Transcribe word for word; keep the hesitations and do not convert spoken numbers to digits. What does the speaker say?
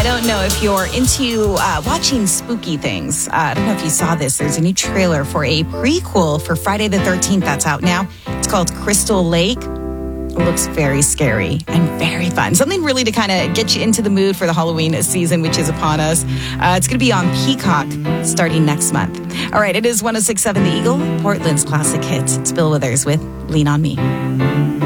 I don't know if you're into uh, watching spooky things. Uh, I don't know if you saw this. There's a new trailer for a prequel for Friday the thirteenth that's out now. It's called Crystal Lake. It looks very scary and very fun. Something really to kind of get you into the mood for the Halloween season, which is upon us. Uh, it's going to be on Peacock starting next month. All right, it is one oh six point seven The Eagle, Portland's classic hits. It's Bill Withers with Lean On Me.